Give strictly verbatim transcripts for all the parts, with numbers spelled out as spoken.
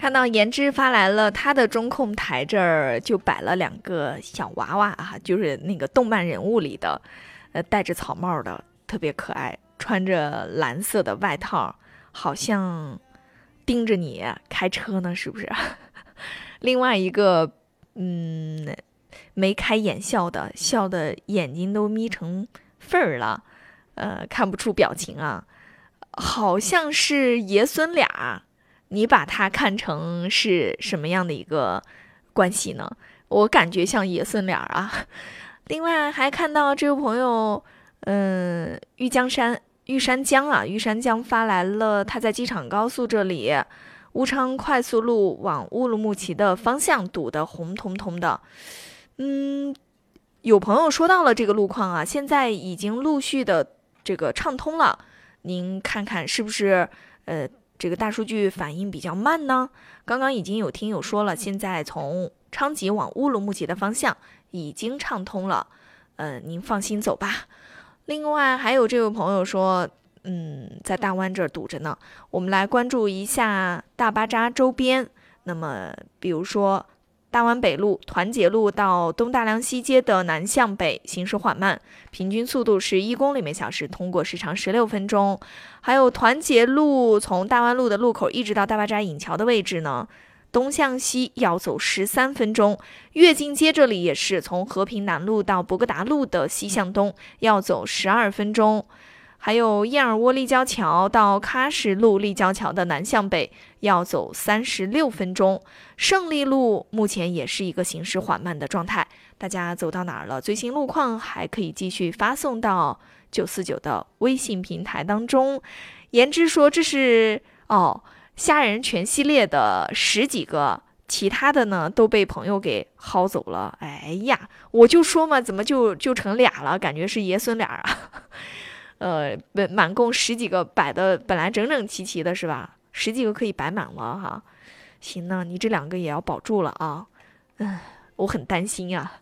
看到言之发来了，他的中控台这儿就摆了两个小娃娃啊，就是那个动漫人物里的，呃，戴着草帽的，特别可爱，穿着蓝色的外套，好像盯着你开车呢，是不是？另外一个，嗯，眉开眼笑的，笑的眼睛都眯成缝儿了，呃，看不出表情啊，好像是爷孙俩。你把它看成是什么样的一个关系呢？我感觉像爷孙俩啊。另外还看到这位朋友，嗯，玉江山玉山江啊，玉山江发来了他在机场高速这里，乌昌快速路往乌鲁木齐的方向堵得红彤彤的。嗯，有朋友说到了这个路况啊，现在已经陆续的这个畅通了，您看看是不是呃？这个大数据反应比较慢呢？刚刚已经有听友说了，现在从昌吉往乌鲁木齐的方向已经畅通了，呃，您放心走吧。另外还有这位朋友说，嗯，在大湾这儿堵着呢，我们来关注一下大巴扎周边。那么，比如说大湾北路团结路到东大梁西街的南向北行驶缓慢，平均速度是一公里每小时，通过时长十六分钟。还有团结路从大湾路的路口一直到大巴扎引桥的位置呢，东向西要走十三分钟。跃进街这里也是从和平南路到博格达路的西向东要走十二分钟。还有燕尔窝立交桥到喀什路立交桥的南向北要走三十六分钟。胜利路目前也是一个行驶缓慢的状态，大家走到哪儿了？最新路况还可以继续发送到九四九的微信平台当中。言之说这是哦虾仁全系列的十几个，其他的呢都被朋友给薅走了。哎呀，我就说嘛，怎么就就成俩了？感觉是爷孙俩啊。呃，满共十几个摆的，本来整整齐齐的是吧？十几个可以摆满了哈。行呢，你这两个也要保住了啊。嗯，我很担心呀。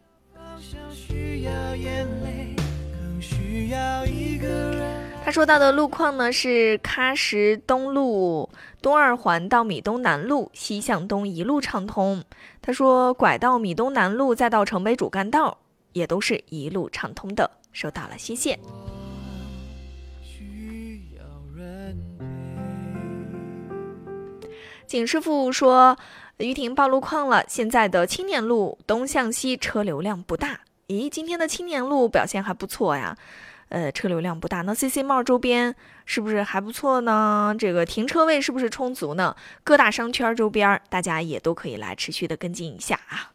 他说到的路况呢是喀什东路东二环到米东南路西向东一路畅通。他说拐到米东南路再到城北主干道也都是一路畅通的。收到了，谢谢。景师傅说于婷报路况了，现在的青年路东向西车流量不大。咦，今天的青年路表现还不错呀，呃，车流量不大。那 C C 帽周边是不是还不错呢？这个停车位是不是充足呢？各大商圈周边大家也都可以来持续的跟进一下啊。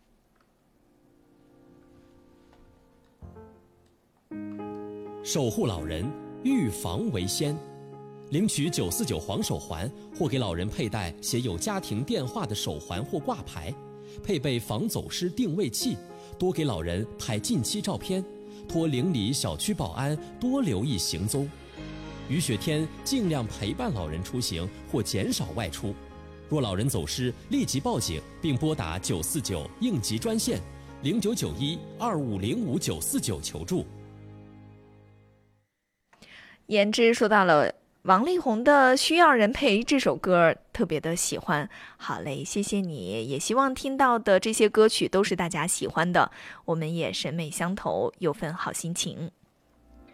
守护老人，预防为先。领取九四九黄手环，或给老人佩戴写有家庭电话的手环或挂牌，配备防走失定位器，多给老人拍近期照片，托邻里小区保安多留意行踪。雨雪天尽量陪伴老人出行或减少外出。若老人走失，立即报警并拨打九四九应急专线零九九一二五零五九四九求助。 言之说到了王力宏的《需要人陪》这首歌，特别的喜欢。好嘞，谢谢你，也希望听到的这些歌曲都是大家喜欢的，我们也审美相投，有份好心情。